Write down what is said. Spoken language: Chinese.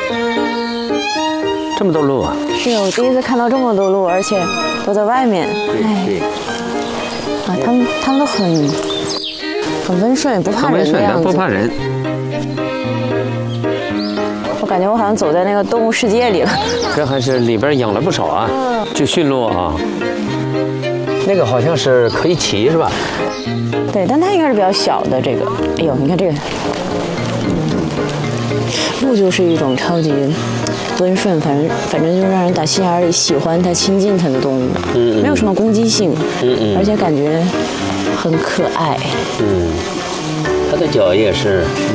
这么多鹿啊！ 是我第一次看到这么多鹿，而且都在外面。 对。 啊，他们都很温顺，不怕人的样子。 不怕人。 我感觉我好像走在那个动物世界里了。 这还是里边养了不少啊，就驯鹿啊。那个好像是可以骑是吧？ 对，但它应该是比较小的这个。哎呦，你看这个，鹿就是一种超级温顺，反正就让人打心眼里喜欢它、亲近它的动物。没有什么攻击性。而且感觉很可爱。 它的脚也是